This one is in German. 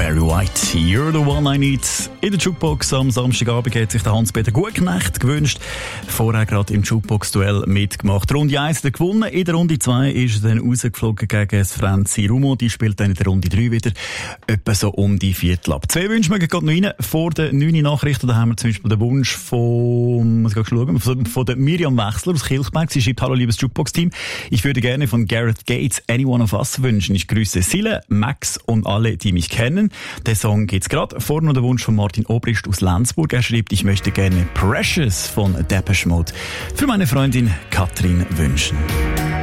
Barry White, You're the One I Need. In der Jukebox am Samstagabend hat sich der Hans-Peter Gutknecht gewünscht. Vorher gerade im Jukebox-Duell mitgemacht. Runde 1 hat gewonnen. In der Runde 2 ist er dann rausgeflogen gegen das Franzi Rumo. Die spielt dann in der Runde 3 wieder. Etwa so um die Viertel ab. 2 Wünsche mögen gerade noch rein. Vor den 9 Nachrichten, da haben wir zum Beispiel den Wunsch von der Miriam Wechsler aus Kilchberg. Sie schreibt: Hallo liebes Jukebox-Team. Ich würde gerne von Gareth Gates Any One of Us wünschen. Ich grüße Sille, Max und alle, die mich kennen. Der Song geht's gerade. Vorher noch der Wunsch von Martin Obrist aus Lenzburg. Er schreibt: ich möchte gerne Precious von Depeche Mode für meine Freundin Katrin wünschen.